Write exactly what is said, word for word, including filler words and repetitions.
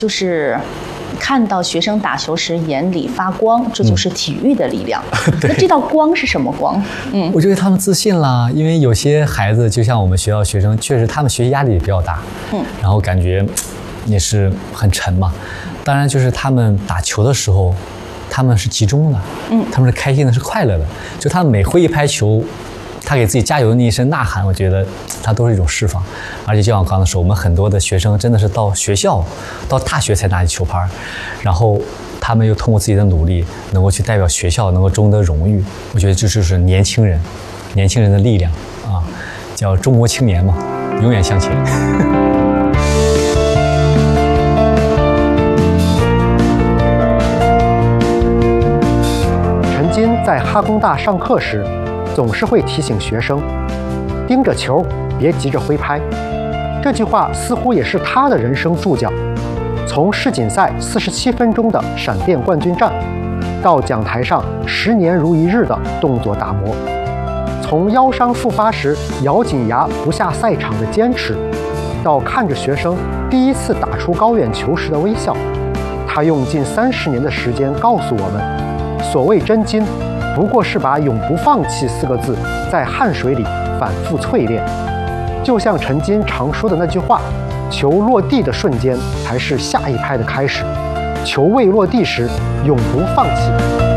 就是看到学生打球时眼里发光，这就是体育的力量。嗯、那这道光是什么光？ 嗯，我觉得他们自信啦，因为有些孩子就像我们学校学生，确实他们学习压力也比较大，嗯，然后感觉也是很沉嘛。当然，就是他们打球的时候，他们是集中的，嗯，他们是开心的，是快乐的。就他们每挥一拍球，他给自己加油的那一声呐喊，我觉得他都是一种释放。而且就像我刚才说，我们很多的学生真的是到学校、到大学才拿起球拍，然后他们又通过自己的努力，能够去代表学校，能够终得荣誉。我觉得这就是年轻人，年轻人的力量啊，叫中国青年嘛，永远向前。 陈金在哈工大上课时，总是会提醒学生盯着球，别急着挥拍。这句话似乎也是他的人生注脚。从世锦赛四十七分钟的闪电冠军战，到讲台上十年如一日的动作打磨，从腰伤复发时咬紧牙不下赛场的坚持，到看着学生第一次打出高远球时的微笑，他用近三十年的时间告诉我们，所谓真金，不过是把永不放弃四个字在汗水里反复淬炼。就像陈金常说的那句话，球落地的瞬间才是下一拍的开始，球未落地时永不放弃。